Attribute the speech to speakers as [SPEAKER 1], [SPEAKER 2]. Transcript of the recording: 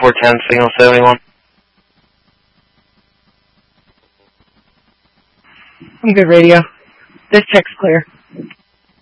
[SPEAKER 1] 410, signal 71.
[SPEAKER 2] I'm good, radio. This check's clear.